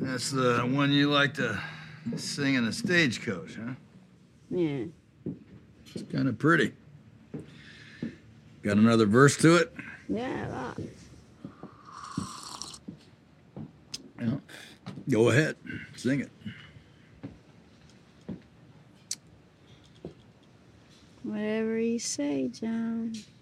That's the one you like to sing in a stagecoach, huh? Yeah. It's kind of pretty. Got another verse to it? Yeah, that. Yeah. Go ahead, sing it. Whatever you say, John.